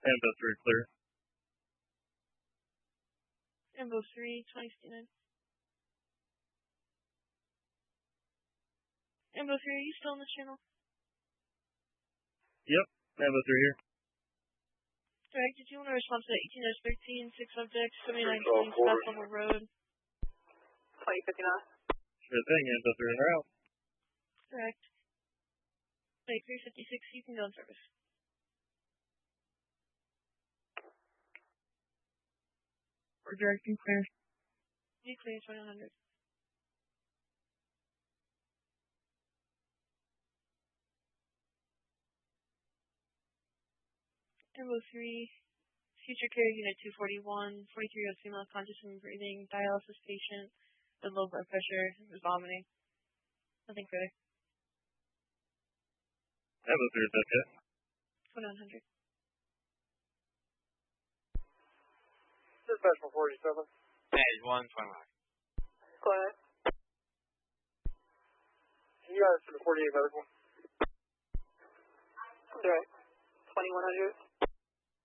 Ambo 3 clear. Ambo 3, 2069. Ambo 3, are you still on this channel? Yep, Ambo 3 here. Alright, did you want to respond to that 18-13, 6 subjects, 79 South Summer Road? 2059. Sure thing, Ambo 3 in route. Correct. Wait, 356, you can go in service. We're directing clear. You clear 2100. Ambo 3, future care unit 241, 43-year-old female, conscious and breathing, dialysis patient, with low blood pressure, was vomiting. Nothing further. Ambo 3 is okay. 2100. Dispatch 147. Page 129. Go ahead. Can you guys for the 48 medical? Direct. 2100.